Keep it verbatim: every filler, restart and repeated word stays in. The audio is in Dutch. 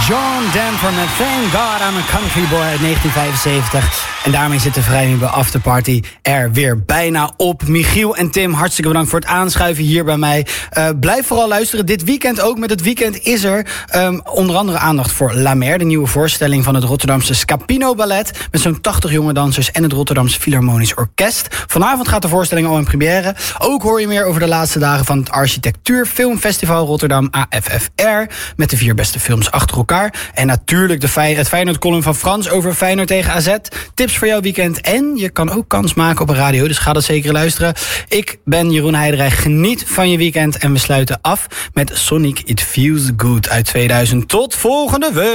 John Denver met Thank God I'm a Country Boy uit negentien vijfenzeventig. En daarmee zit de Vrijwillige bij Afterparty er weer bijna op. Michiel en Tim, hartstikke bedankt voor het aanschuiven hier bij mij. Uh, blijf vooral luisteren. Dit weekend ook. Met het weekend is er um, onder andere aandacht voor La Mer, de nieuwe voorstelling van het Rotterdamse Scapino Ballet, met zo'n tachtig jonge dansers en het Rotterdamse Philharmonisch Orkest. Vanavond gaat de voorstelling al in première. Ook hoor je meer over de laatste dagen van het Architectuur Filmfestival Rotterdam A F F R, met de vier beste films achter elkaar. En natuurlijk de Fey- het Feyenoord-column van Frans over Feyenoord tegen A Z. Tips voor jouw weekend. En je kan ook kans maken op een radio, dus ga dat zeker luisteren. Ik ben Jeroen Heiderij. Geniet van je weekend. En we sluiten af met Sonic It Feels Good uit tweeduizend. Tot volgende week.